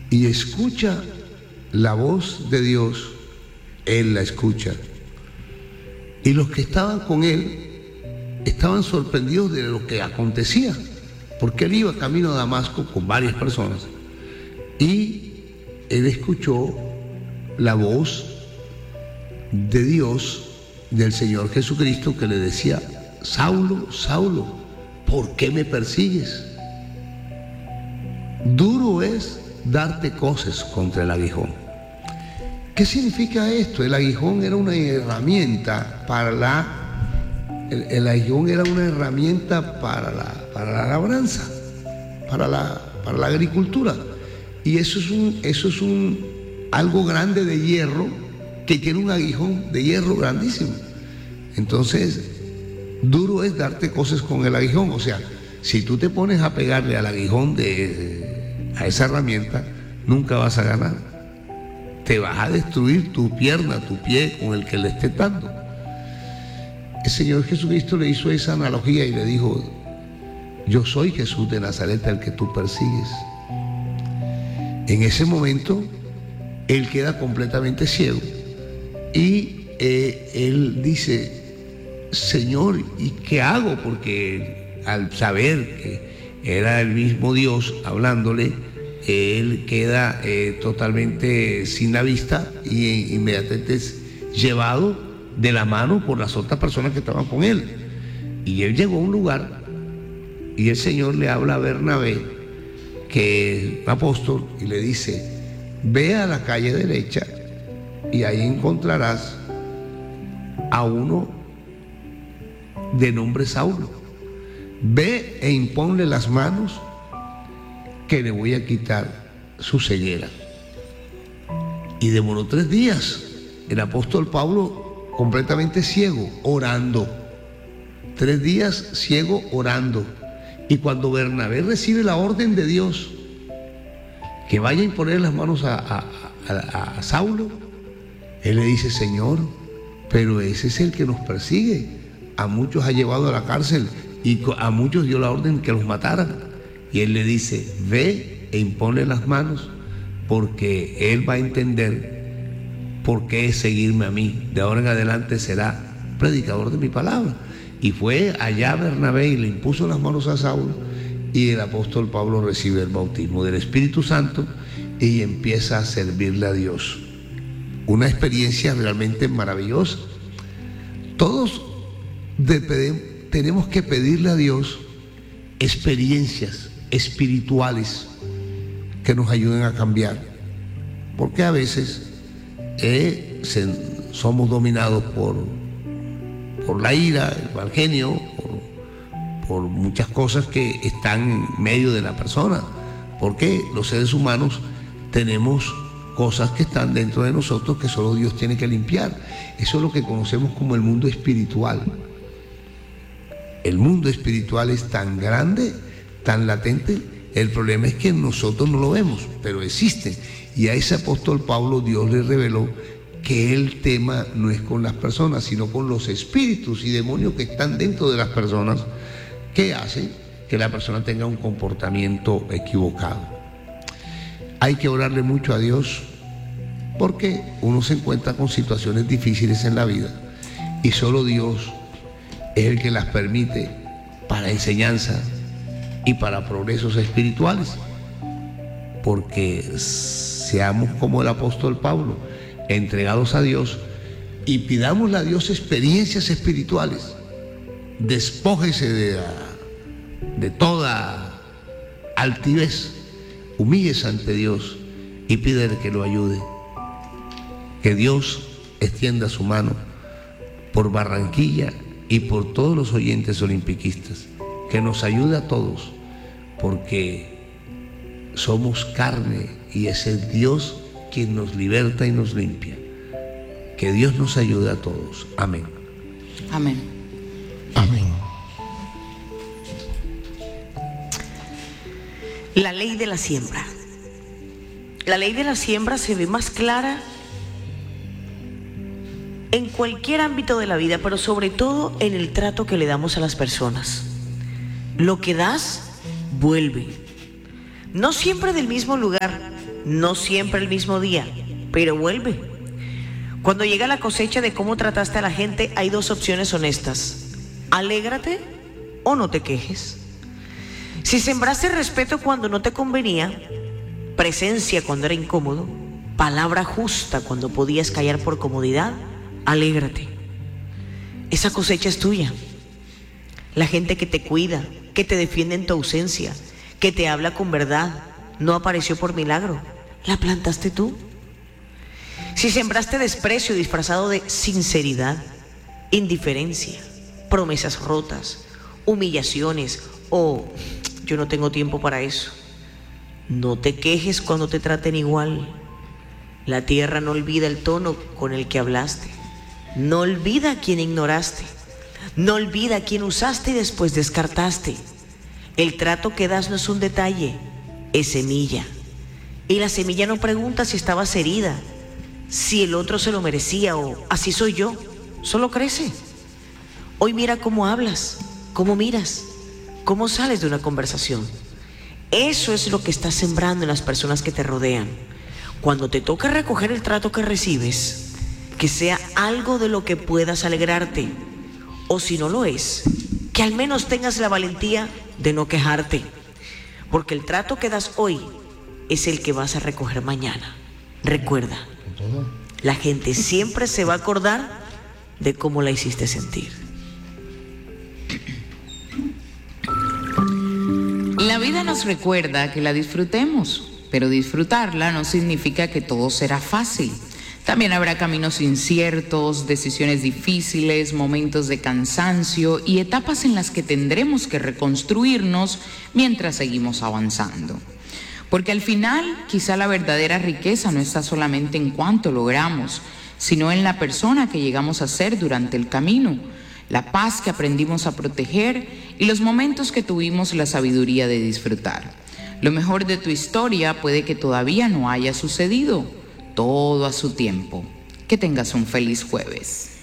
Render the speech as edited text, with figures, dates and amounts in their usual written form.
y escucha la voz de Dios, él la escucha. Y los que estaban con él estaban sorprendidos de lo que acontecía, porque él iba camino a Damasco con varias personas y él escuchó la voz de Dios, del Señor Jesucristo, que le decía: Saulo, Saulo, ¿por qué me persigues? Duro es darte coces contra el aguijón. ¿Qué significa esto? El aguijón era una herramienta el aguijón era una herramienta para la labranza, para la agricultura. Y eso es algo grande de hierro, que tiene un aguijón de hierro grandísimo. Entonces, duro es darte cosas con el aguijón. O sea, si tú te pones a pegarle al aguijón a esa herramienta, nunca vas a ganar. Te vas a destruir tu pierna, tu pie con el que le estés dando. El Señor Jesucristo le hizo esa analogía y le dijo: yo soy Jesús de Nazaret, al que tú persigues. En ese momento, él queda completamente ciego y él dice: Señor, ¿y qué hago? Porque al saber que era el mismo Dios hablándole, él queda totalmente sin la vista y inmediatamente es llevado de la mano por las otras personas que estaban con él. Y él llegó a un lugar y el Señor le habla a Bernabé, que es un apóstol, y le dice: ve a la calle derecha y ahí encontrarás a uno de nombre Saulo. Ve e imponle las manos, que le voy a quitar su ceguera. Y demoró 3 días el apóstol Pablo completamente ciego, orando. 3 días ciego, orando. Y cuando Bernabé recibe la orden de Dios que vaya a imponer las manos a Saulo, él le dice: Señor, pero ese es el que nos persigue. A muchos ha llevado a la cárcel y a muchos dio la orden que los mataran. Y él le dice: ve e imponle las manos, porque él va a entender por qué es seguirme a mí. De ahora en adelante será predicador de mi palabra. Y fue allá Bernabé y le impuso las manos a Saulo, y el apóstol Pablo recibe el bautismo del Espíritu Santo y empieza a servirle a Dios. Una experiencia realmente maravillosa. Todos tenemos que pedirle a Dios experiencias espirituales que nos ayuden a cambiar, porque a veces somos dominados por la ira, el mal genio, por muchas cosas que están en medio de la persona, porque los seres humanos tenemos cosas que están dentro de nosotros que solo Dios tiene que limpiar. Eso es lo que conocemos como el mundo espiritual. El mundo espiritual es tan grande, tan latente. El problema es que nosotros no lo vemos, pero existe. Y a ese apóstol Pablo Dios le reveló que el tema no es con las personas, sino con los espíritus y demonios que están dentro de las personas, que hacen que la persona tenga un comportamiento equivocado. Hay que orarle mucho a Dios, porque uno se encuentra con situaciones difíciles en la vida y solo Dios es el que las permite para enseñanza y para progresos espirituales. Porque seamos como el apóstol Pablo, entregados a Dios, y pidámosle a Dios experiencias espirituales. Despójese de toda altivez, humíllese ante Dios y pídele que lo ayude. Que Dios extienda su mano por Barranquilla y por todos los oyentes olimpiquistas, que nos ayude a todos, porque somos carne y es el Dios quien nos liberta y nos limpia. Que Dios nos ayude a todos. Amén. Amén. Amén. La ley de la siembra. La ley de la siembra se ve más clara en cualquier ámbito de la vida, pero sobre todo en el trato que le damos a las personas. Lo que das, vuelve. No siempre del mismo lugar, no siempre el mismo día, pero vuelve. Cuando llega la cosecha de cómo trataste a la gente, hay dos opciones honestas: alégrate o no te quejes. Si sembraste respeto cuando no te convenía, presencia cuando era incómodo, palabra justa cuando podías callar por comodidad, alégrate. Esa cosecha es tuya. La gente que te cuida, que te defiende en tu ausencia, que te habla con verdad, no apareció por milagro, la plantaste tú. Si sembraste desprecio disfrazado de sinceridad, indiferencia, promesas rotas, humillaciones o yo no tengo tiempo para eso, no te quejes cuando te traten igual. La tierra no olvida el tono con el que hablaste, no olvida a quien ignoraste, no olvida a quien usaste y después descartaste. El trato que das no es un detalle, es semilla. Y la semilla no pregunta si estabas herida, si el otro se lo merecía o así soy yo, solo crece. Hoy mira cómo hablas, cómo miras, cómo sales de una conversación. Eso es lo que estás sembrando en las personas que te rodean. Cuando te toque recoger el trato que recibes, que sea algo de lo que puedas alegrarte, o si no lo es, que al menos tengas la valentía de no quejarte, porque el trato que das hoy es el que vas a recoger mañana. Recuerda, la gente siempre se va a acordar de cómo la hiciste sentir. La vida nos recuerda que la disfrutemos, pero disfrutarla no significa que todo será fácil. También habrá caminos inciertos, decisiones difíciles, momentos de cansancio y etapas en las que tendremos que reconstruirnos mientras seguimos avanzando. Porque al final, quizá la verdadera riqueza no está solamente en cuánto logramos, sino en la persona que llegamos a ser durante el camino, la paz que aprendimos a proteger y los momentos que tuvimos la sabiduría de disfrutar. Lo mejor de tu historia puede que todavía no haya sucedido. Todo a su tiempo. Que tengas un feliz jueves.